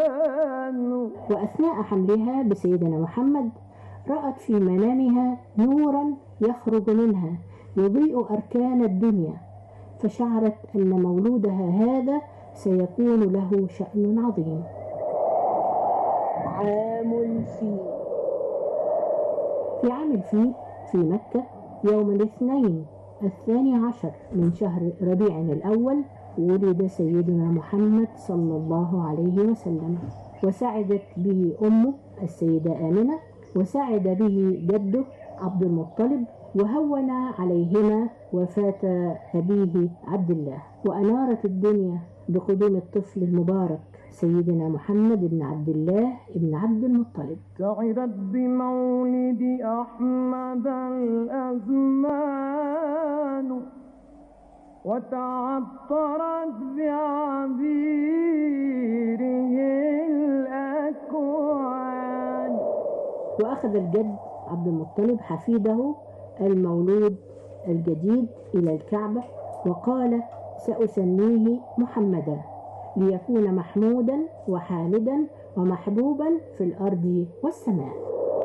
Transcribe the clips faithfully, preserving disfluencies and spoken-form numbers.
وأثناء حملها بسيدنا محمد رأت في منامها نورا يخرج منها يضيء أركان الدنيا، فشعرت أن مولودها هذا سيكون له شأن عظيم. عام الفيل. في عام الفيل في مكة يوم الاثنين الثاني عشر من شهر ربيع الأول ولد سيدنا محمد صلى الله عليه وسلم، وسعدت به أمه السيدة آمنة، وسعد به جده عبد المطلب، وهون عليهما وفاة أبيه عبد الله، وأنارت الدنيا بقدوم الطفل المبارك سيدنا محمد بن عبد الله بن عبد المطلب. سعدت بمولد أحمد الأزمان، وتعطرت بعبيره الأكوان. وأخذ الجد عبد المطلب حفيده المولود الجديد إلى الكعبة وقال: سأسميه محمدا ليكون محمودا وحامدا ومحبوبا في الأرض والسماء.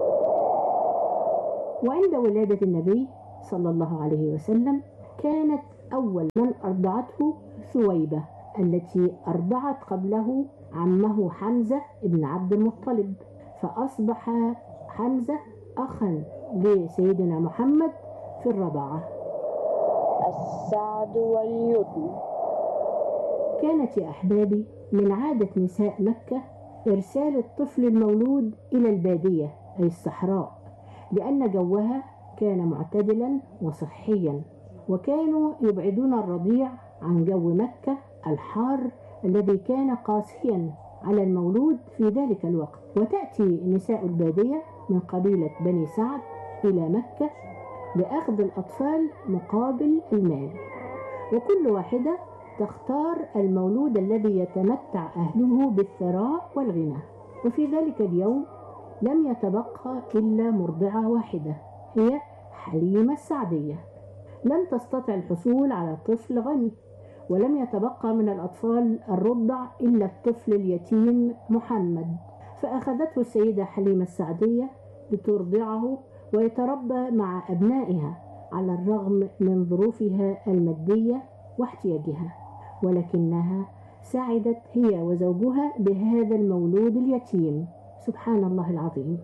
وعند ولادة النبي صلى الله عليه وسلم كانت أول من أرضعته ثويبة التي أرضعت قبله عمه حمزة بن عبد المطلب، فأصبح حمزة أخا لسيدنا محمد في الرضاعة. السعد واليتم. كانت يا أحبابي من عادة نساء مكة إرسال الطفل المولود إلى البادية أي الصحراء، لأن جوها كان معتدلا وصحيا، وكانوا يبعدون الرضيع عن جو مكة الحار الذي كان قاسيا على المولود في ذلك الوقت. وتأتي نساء البادية من قبيلة بني سعد إلى مكة لأخذ الأطفال مقابل المال، وكل واحدة تختار المولود الذي يتمتع أهله بالثراء والغنى. وفي ذلك اليوم لم يتبقى إلا مرضعة واحدة هي حليمة السعدية، لم تستطع الحصول على طفل غني، ولم يتبقى من الأطفال الرضع إلا الطفل اليتيم محمد، فأخذته السيدة حليمة السعدية لترضعه ويتربى مع أبنائها على الرغم من ظروفها المادية واحتياجها، ولكنها سعدت هي وزوجها بهذا المولود اليتيم. سبحان الله العظيم.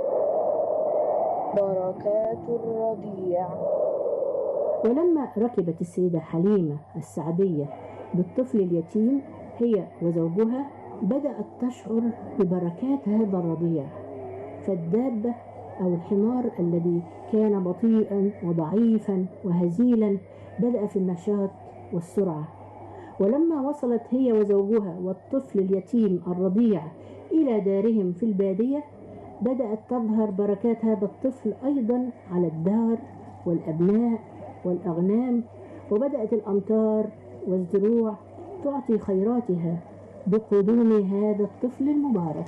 بركات الرضيع. ولما ركبت السيدة حليمة السعدية بالطفل اليتيم هي وزوجها بدأت تشعر ببركات هذا الرضيع، فالدابة أو الحمار الذي كان بطيئا وضعيفا وهزيلا بدأ في النشاط والسرعة. ولما وصلت هي وزوجها والطفل اليتيم الرضيع إلى دارهم في البادية بدأت تظهر بركات هذا الطفل أيضا على الدار والأبناء والأغنام، وبدأت الأمطار والزروع تعطي خيراتها بقدوم هذا الطفل المبارك.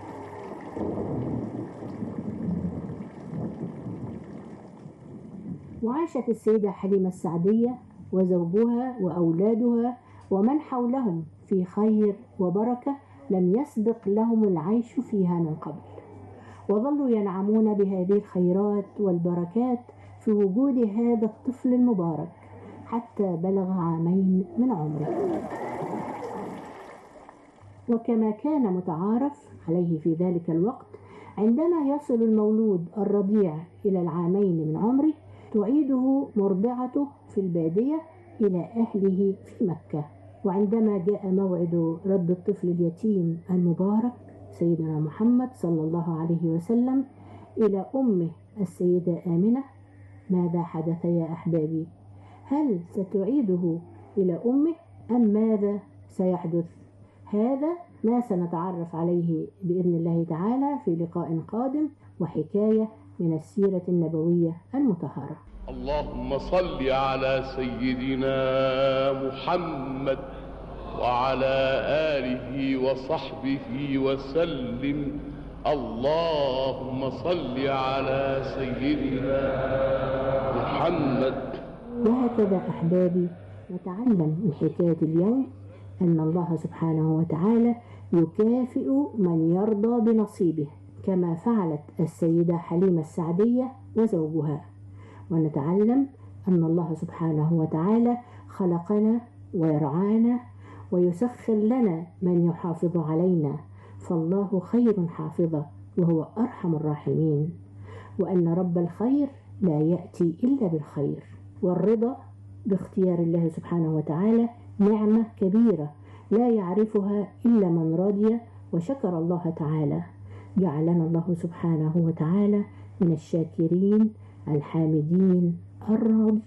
وعاشت السيدة حليمة السعدية وزوجها وأولادها ومن حولهم في خير وبركة لم يسبق لهم العيش فيها من قبل، وظلوا ينعمون بهذه الخيرات والبركات في وجود هذا الطفل المبارك حتى بلغ عامين من عمره. وكما كان متعارف عليه في ذلك الوقت، عندما يصل المولود الرضيع إلى العامين من عمره تعيده مرضعته في البادية إلى أهله في مكة. وعندما جاء موعد رد الطفل اليتيم المبارك سيدنا محمد صلى الله عليه وسلم إلى أمه السيدة آمنة، ماذا حدث يا أحبابي؟ هل ستعيده إلى أمه أم ماذا سيحدث؟ هذا ما سنتعرف عليه بإذن الله تعالى في لقاء قادم وحكاية من السيرة النبوية المطهرة. اللهم صل على سيدنا محمد وعلى آله وصحبه وسلم. اللهم صل على سيدنا محمد. وهكذا أحبابي نتعلم من حكاية اليوم أن الله سبحانه وتعالى يكافئ من يرضى بنصيبه كما فعلت السيدة حليمة السعدية وزوجها. ونتعلم أن الله سبحانه وتعالى خلقنا ويرعانا ويسخر لنا من يحافظ علينا، فالله خير حافظا وهو أرحم الراحمين، وأن رب الخير لا يأتي إلا بالخير. والرضا باختيار الله سبحانه وتعالى نعمة كبيرة لا يعرفها إلا من رضي وشكر الله تعالى. جعلنا الله سبحانه وتعالى من الشاكرين الحامدين الراضين.